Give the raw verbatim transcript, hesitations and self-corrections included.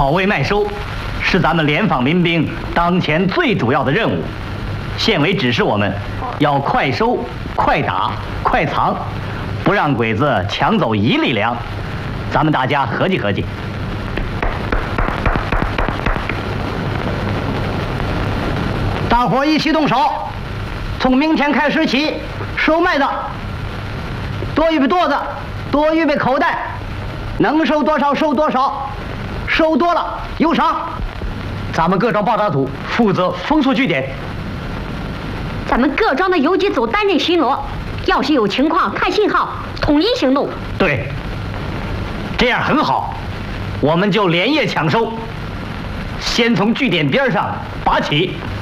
保卫麦收是咱们联防民兵当前最主要的任务。县委指示我们要快收、快打、快藏，不让鬼子抢走一粒粮。咱们大家合计合计。大伙一起动手，从明天开始起收麦子，多预备垛子，多预备口袋，能收多少收多少，收多了有赏。咱们各庄报答组负责封锁据点。 咱们各庄的游击组担任巡逻，要是有情况看信号，统一行动。 对，这样很好，我们就连夜抢收，先从据点边上拔起。